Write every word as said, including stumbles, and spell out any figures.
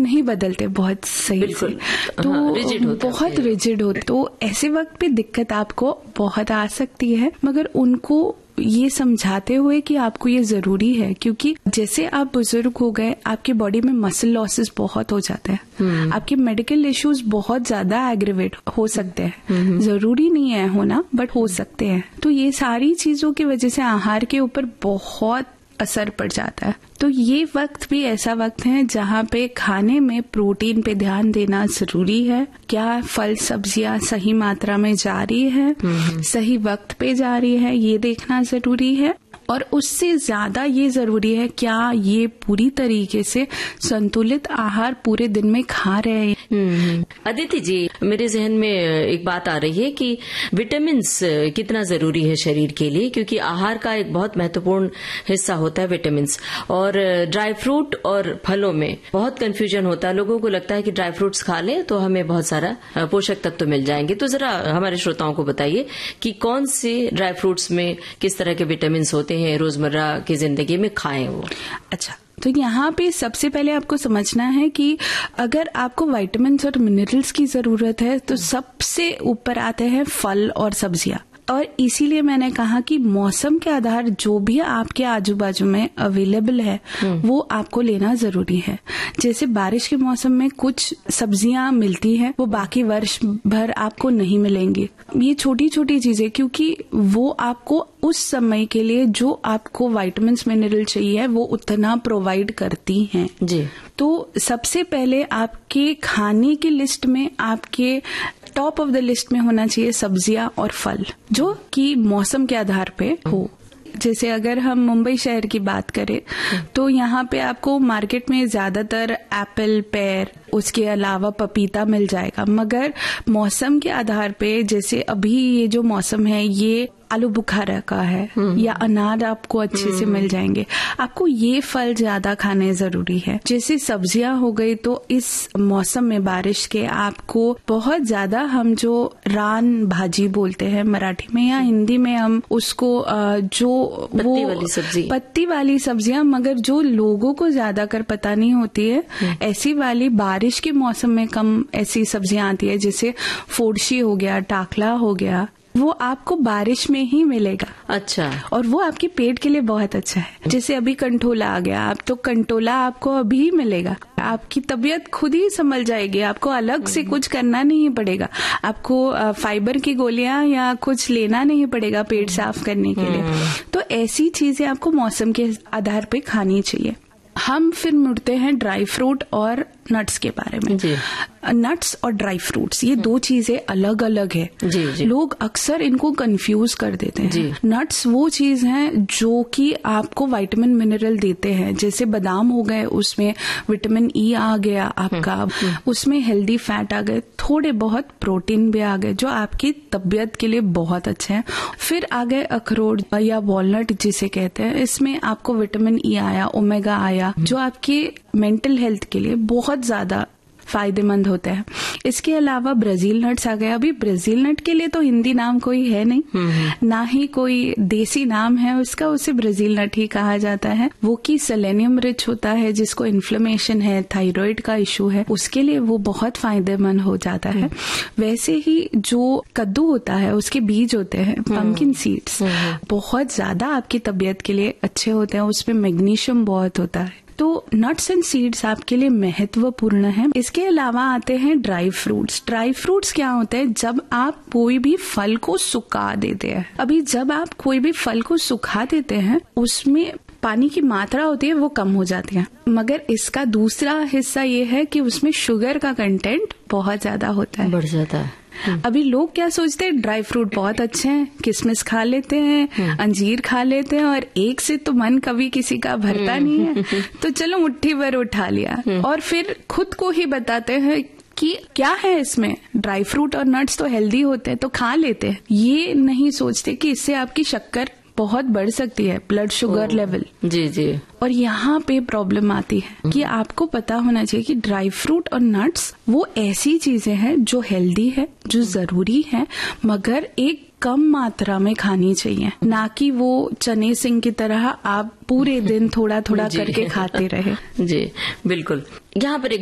नहीं बदलते बहुत सही से, तो हाँ, रिजिड होते बहुत रिजिड होते, तो ऐसे वक्त पे दिक्कत आपको बहुत आ सकती है। मगर उनको ये समझाते हुए कि आपको ये जरूरी है, क्योंकि जैसे आप बुजुर्ग हो गए, आपकी बॉडी में मसल लॉसेस बहुत हो जाते हैं, आपके मेडिकल इश्यूज बहुत ज्यादा एग्रीवेट हो सकते हैं, जरूरी नहीं है होना बट हो सकते हैं। तो ये सारी चीजों की वजह से आहार के ऊपर बहुत असर पड़ जाता है। तो ये वक्त भी ऐसा वक्त है जहाँ पे खाने में प्रोटीन पे ध्यान देना जरूरी है। क्या फल सब्जियां सही मात्रा में जा रही है, सही वक्त पे जा रही है, ये देखना जरूरी है। और उससे ज्यादा ये जरूरी है क्या ये पूरी तरीके से संतुलित आहार पूरे दिन में खा रहे हैं। अदिति जी, मेरे जहन में एक बात आ रही है कि विटामिन्स कितना जरूरी है शरीर के लिए, क्योंकि आहार का एक बहुत महत्वपूर्ण हिस्सा होता है विटामिन्स। और ड्राई फ्रूट और फलों में बहुत कंफ्यूजन होता है, लोगों को लगता है कि ड्राई फ्रूट्स खा लें तो हमें बहुत सारा पोषक तत्व मिल जाएंगे। तो जरा हमारे श्रोताओं को बताइए कि कौन से ड्राई फ्रूट्स में किस तरह के विटामिन्स होते हैं, रोजमर्रा की जिंदगी में खाएं वो। अच्छा, तो यहाँ पे सबसे पहले आपको समझना है कि अगर आपको विटामिन्स और मिनरल्स की जरूरत है तो सबसे ऊपर आते हैं फल और सब्जियां। और इसीलिए मैंने कहा कि मौसम के आधार जो भी आपके आजू बाजू में अवेलेबल है वो आपको लेना जरूरी है। जैसे बारिश के मौसम में कुछ सब्जियां मिलती हैं, वो बाकी वर्ष भर आपको नहीं मिलेंगी। ये छोटी छोटी चीजें, क्योंकि वो आपको उस समय के लिए जो आपको विटामिन्स मिनरल चाहिए वो उतना प्रोवाइड करती हैं जी। तो सबसे पहले आपके खाने की लिस्ट में, आपके टॉप ऑफ द लिस्ट में होना चाहिए सब्जियां और फल, जो कि मौसम के आधार पे हो। जैसे अगर हम मुंबई शहर की बात करें तो यहाँ पे आपको मार्केट में ज्यादातर एप्पल, पेयर, उसके अलावा पपीता मिल जाएगा। मगर मौसम के आधार पे, जैसे अभी ये जो मौसम है ये आलू बुखारा का है या अनार आपको अच्छे से मिल जाएंगे। आपको ये फल ज्यादा खाने जरूरी है। जैसे सब्जियां हो गई तो इस मौसम में बारिश के आपको बहुत ज्यादा, हम जो रान भाजी बोलते हैं मराठी में या हिंदी में, हम उसको जो पत्ती वो वाली सब्जी पत्ती वाली सब्जियां, मगर जो लोगों को ज्यादा कर पता नहीं होती है, ऐसी वाली बारिश के मौसम में कम ऐसी सब्जियां आती है। जैसे फोड़शी हो गया, टाकला हो गया, वो आपको बारिश में ही मिलेगा। अच्छा। और वो आपके पेट के लिए बहुत अच्छा है। जैसे अभी कंटोला आ गया, आप तो कंटोला आपको अभी मिलेगा, आपकी तबीयत खुद ही संभल जाएगी, आपको अलग से कुछ करना नहीं पड़ेगा, आपको फाइबर की गोलियां या कुछ लेना नहीं पड़ेगा पेट साफ करने के लिए। तो ऐसी चीजें आपको मौसम के आधार पे खानी चाहिए। हम फिर मुड़ते हैं ड्राई फ्रूट और नट्स के बारे में। जी। नट्स और ड्राई फ्रूट्स ये दो चीजें अलग अलग है। जी, जी। लोग अक्सर इनको कंफ्यूज कर देते हैं। जी। नट्स वो चीज है जो कि आपको विटामिन मिनरल देते हैं। जैसे बादाम हो गए, उसमें विटामिन ई आ गया आपका, उसमें हेल्दी फैट आ गए, थोड़े बहुत प्रोटीन भी आ गए जो आपकी तबीयत के लिए बहुत अच्छे हैं। फिर आ गए अखरोट या वॉलनट जिसे कहते हैं, इसमें आपको विटामिन ई आया, ओमेगा आया, जो आपके मेंटल हेल्थ के लिए बहुत ज्यादा फायदेमंद होते हैं। इसके अलावा ब्राजील नट्स आ गए। अभी ब्राजील नट के लिए तो हिंदी नाम कोई है नहीं, ना ही कोई देसी नाम है उसका, उसे ब्राजील नट ही कहा जाता है। वो कि सेलेनियम रिच होता है, जिसको इन्फ्लेमेशन है, थायराइड का इशू है, उसके लिए वो बहुत फायदेमंद हो जाता है। वैसे ही जो कद्दू होता है, उसके बीज होते हैं, पंपकिन सीड्स, बहुत ज्यादा आपकी तबीयत के लिए अच्छे होते हैं, उसमें मैग्नीशियम बहुत होता है। तो नट्स एंड सीड्स आपके लिए महत्वपूर्ण है। इसके अलावा आते हैं ड्राई फ्रूट्स। ड्राई फ्रूट्स क्या होते हैं? जब आप कोई भी फल को सुखा देते हैं। अभी जब आप कोई भी फल को सुखा देते हैं, उसमें पानी की मात्रा होती है वो कम हो जाती है। मगर इसका दूसरा हिस्सा ये है कि उसमें शुगर का कंटेंट बहुत ज्यादा होता है, बढ़ जाता है। अभी लोग क्या सोचते हैं, ड्राई फ्रूट बहुत अच्छे हैं, किशमिश खा लेते हैं, अंजीर खा लेते हैं, और एक से तो मन कभी किसी का भरता नहीं है, तो चलो मुट्ठी भर उठा लिया, और फिर खुद को ही बताते हैं कि क्या है इसमें, ड्राई फ्रूट और नट्स तो हेल्दी होते हैं तो खा लेते हैं। ये नहीं सोचते कि इससे आपकी शक्कर बहुत बढ़ सकती है, ब्लड शुगर लेवल। जी जी। और यहाँ पे प्रॉब्लम आती है कि आपको पता होना चाहिए कि ड्राई फ्रूट और नट्स वो ऐसी चीजें हैं जो हेल्दी है, जो जरूरी है, मगर एक कम मात्रा में खानी चाहिए, ना कि वो चने सिंह की तरह आप पूरे दिन थोड़ा थोड़ा करके खाते रहे। जी बिल्कुल। यहाँ पर एक